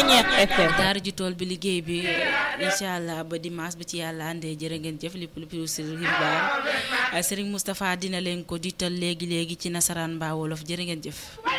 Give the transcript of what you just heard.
Ceeñeex FM daara ji tool bi liggéey bi incha allah ba dimanche ba ci yàlla àndee jërë ngeen jëf lépp lu piru si xibaar Serigne Moustapha dina leen ko dital léegi ci nasaraan mbaa wolof jërë ngeen jëf